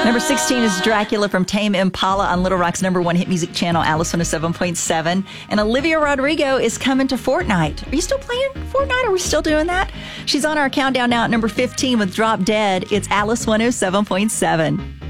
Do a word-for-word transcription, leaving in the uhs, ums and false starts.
Number sixteen is Dracula from Tame Impala on Little Rock's number one hit music channel, Alice one oh seven point seven. And Olivia Rodrigo is coming to Fortnite. Are you still playing Fortnite? Are we still doing that? She's on our countdown now at number fifteen with Drop Dead. It's Alice one oh seven point seven.